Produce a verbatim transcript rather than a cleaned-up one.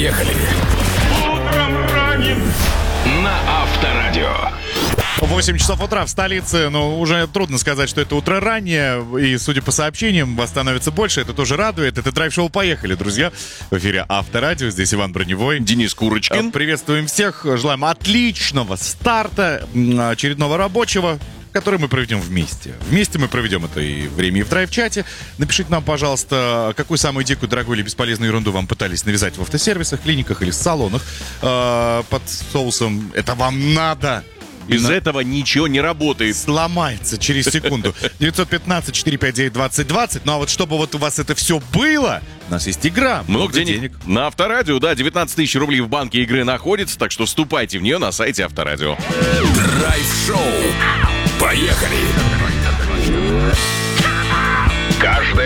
Поехали. Утром ранен на Авторадио. восемь часов утра в столице, но уже трудно сказать, что это утро раннее, и, судя по сообщениям, вас становится больше, это тоже радует. Это драйв-шоу «Поехали», друзья. В эфире Авторадио, здесь Иван Броневой. Денис Курочкин. Приветствуем всех, желаем отличного старта, очередного рабочего, который мы проведем вместе. Вместе мы проведем это и время, и в драйв-чате. Напишите нам, пожалуйста, какую самую дикую, дорогую или бесполезную ерунду вам пытались навязать в автосервисах, клиниках или салонах э, под соусом «это вам надо». Из На... этого ничего не работает. Сломается через секунду. девять один пять четыре пять девять двадцать двадцать. Ну а вот чтобы вот у вас это все было, у нас есть игра. Много денег. денег. На Авторадио, да, девятнадцать тысяч рублей в банке игры находится, так что вступайте в нее на сайте Авторадио. Драйв-шоу. Поехали. Каждый